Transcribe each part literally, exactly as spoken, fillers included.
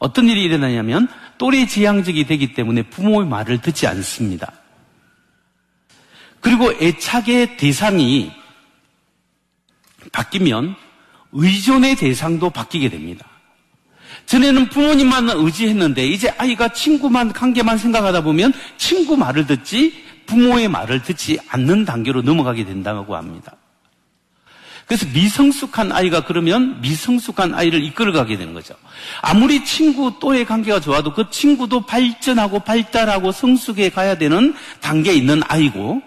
어떤 일이 일어나냐면 또래 지향적이 되기 때문에 부모의 말을 듣지 않습니다. 그리고 애착의 대상이 바뀌면 의존의 대상도 바뀌게 됩니다. 전에는 부모님만 의지했는데 이제 아이가 친구만 관계만 생각하다 보면 친구 말을 듣지 부모의 말을 듣지 않는 단계로 넘어가게 된다고 합니다. 그래서 미성숙한 아이가 그러면 미성숙한 아이를 이끌어가게 되는 거죠. 아무리 친구 또의 관계가 좋아도 그 친구도 발전하고 발달하고 성숙해 가야 되는 단계에 있는 아이고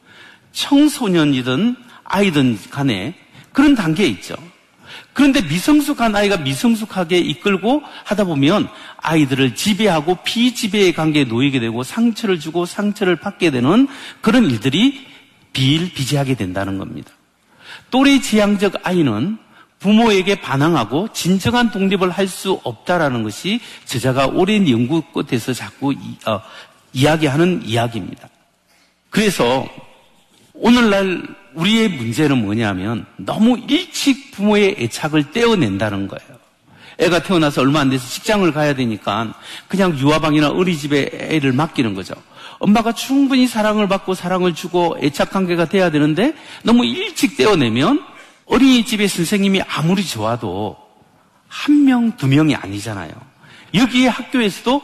청소년이든 아이든 간에 그런 단계에 있죠. 그런데 미성숙한 아이가 미성숙하게 이끌고 하다 보면 아이들을 지배하고 피지배의 관계에 놓이게 되고 상처를 주고 상처를 받게 되는 그런 일들이 비일비재하게 된다는 겁니다. 또래 지향적 아이는 부모에게 반항하고 진정한 독립을 할 수 없다라는 것이 저자가 오랜 연구 끝에서 자꾸 이, 어, 이야기하는 이야기입니다. 그래서 오늘날 우리의 문제는 뭐냐면 너무 일찍 부모의 애착을 떼어낸다는 거예요. 애가 태어나서 얼마 안 돼서 직장을 가야 되니까 그냥 유아방이나 어린이집에 애를 맡기는 거죠. 엄마가 충분히 사랑을 받고 사랑을 주고 애착관계가 돼야 되는데 너무 일찍 떼어내면 어린이집의 선생님이 아무리 좋아도 한 명, 두 명이 아니잖아요. 여기에 학교에서도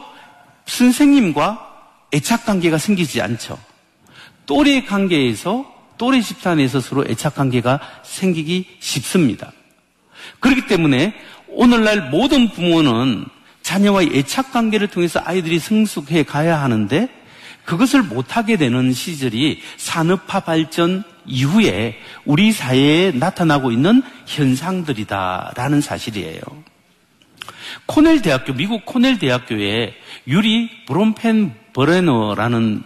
선생님과 애착관계가 생기지 않죠. 또래 관계에서 또래 집단에서 서로 애착관계가 생기기 쉽습니다. 그렇기 때문에 오늘날 모든 부모는 자녀와의 애착관계를 통해서 아이들이 성숙해 가야 하는데 그것을 못하게 되는 시절이 산업화 발전 이후에 우리 사회에 나타나고 있는 현상들이다라는 사실이에요. 코넬 대학교, 미국 코넬 대학교에 유리 브롬펜 버레너라는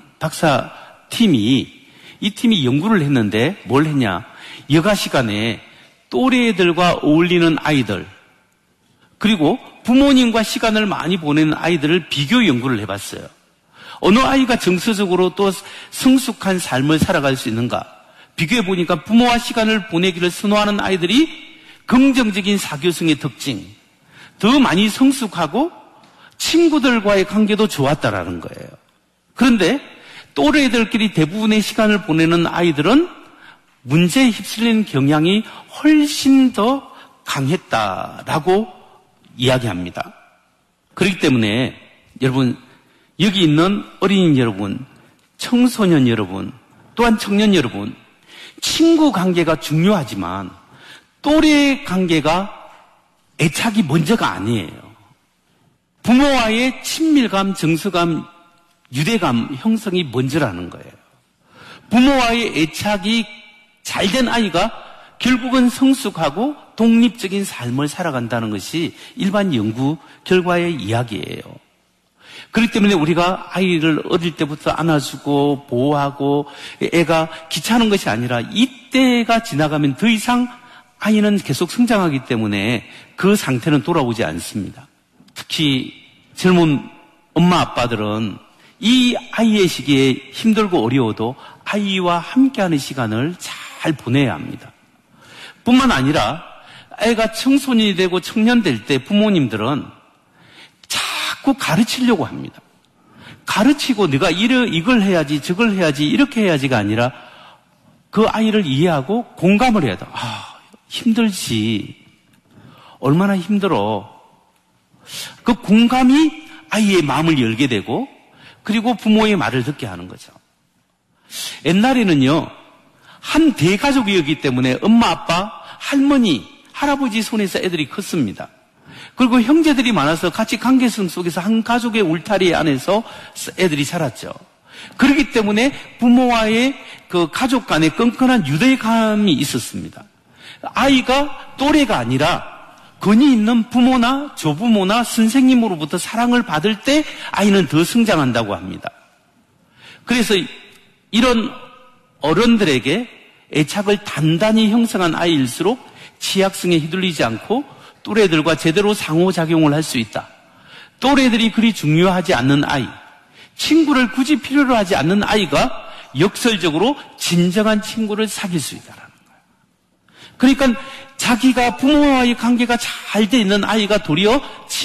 박사팀이 이 팀이 연구를 했는데 뭘 했냐? 여가 시간에 또래들과 어울리는 아이들 그리고 부모님과 시간을 많이 보내는 아이들을 비교 연구를 해봤어요. 어느 아이가 정서적으로 또 성숙한 삶을 살아갈 수 있는가? 비교해보니까 부모와 시간을 보내기를 선호하는 아이들이 긍정적인 사교성의 특징, 더 많이 성숙하고 친구들과의 관계도 좋았다라는 거예요. 그런데 또래들끼리 대부분의 시간을 보내는 아이들은 문제에 휩쓸리는 경향이 훨씬 더 강했다라고 이야기합니다. 그렇기 때문에 여러분 여기 있는 어린이 여러분, 청소년 여러분, 또한 청년 여러분, 친구 관계가 중요하지만 또래 관계가 애착이 먼저가 아니에요. 부모와의 친밀감, 정서감, 유대감 형성이 먼저라는 거예요. 부모와의 애착이 잘된 아이가 결국은 성숙하고 독립적인 삶을 살아간다는 것이 일반 연구 결과의 이야기예요. 그렇기 때문에 우리가 아이를 어릴 때부터 안아주고 보호하고 애가 귀찮은 것이 아니라 이때가 지나가면 더 이상 아이는 계속 성장하기 때문에 그 상태는 돌아오지 않습니다. 특히 젊은 엄마 아빠들은 이 아이의 시기에 힘들고 어려워도 아이와 함께하는 시간을 잘 보내야 합니다. 뿐만 아니라 애가 청소년이 되고 청년 될 때 부모님들은 자꾸 가르치려고 합니다. 가르치고 네가 이걸 해야지 저걸 해야지 이렇게 해야지가 아니라 그 아이를 이해하고 공감을 해야 돼. 아, 힘들지. 얼마나 힘들어. 그 공감이 아이의 마음을 열게 되고 그리고 부모의 말을 듣게 하는 거죠. 옛날에는요, 한 대가족이었기 때문에 엄마, 아빠, 할머니, 할아버지 손에서 애들이 컸습니다. 그리고 형제들이 많아서 같이 관계성 속에서 한 가족의 울타리 안에서 애들이 자랐죠. 그렇기 때문에 부모와의 그 가족 간의 끈끈한 유대감이 있었습니다. 아이가 또래가 아니라 권위 있는 부모나 조부모나 선생님으로부터 사랑을 받을 때 아이는 더 성장한다고 합니다. 그래서 이런 어른들에게 애착을 단단히 형성한 아이일수록 취약성에 휘둘리지 않고 또래들과 제대로 상호작용을 할 수 있다. 또래들이 그리 중요하지 않는 아이, 친구를 굳이 필요로 하지 않는 아이가 역설적으로 진정한 친구를 사귈 수 있다는 거예요. 그러니까 자기가 부모와의 관계가 잘 돼 있는 아이가 도리어